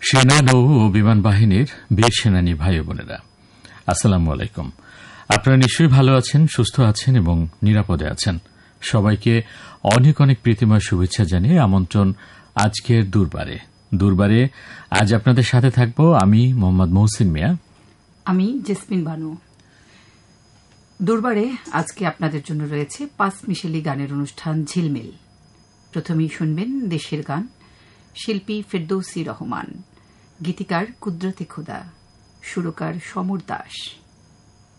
সেনা নৌ ও বিমান বাহিনীর বীর সেনানী ভাই বোনেরা, আসসালামু আলাইকুম। আপনারা নিশ্চয়ই ভালো আছেন, সুস্থ আছেন এবং নিরাপদে আছেন। সবাইকে অনেক অনেক প্রীতিময় শুভেচ্ছা জানিয়ে আমন্ত্রণ আজকের দুর্বারে। আজ আপনাদের সাথে থাকব আমি মোহাম্মদ মহসিন মিয়া, আমি জেসমিন বানু। দুর্বারে আজকে আপনাদের জন্য রয়েছে ৫ মিশেলি গানের অনুষ্ঠান ঝিলমিল। প্রথমেই শুনবেন দেশের গান, শিল্পী ফেরদৌসী রহমান, গীতিকার কুদরতে খোদা, সুরকার সমর দাস।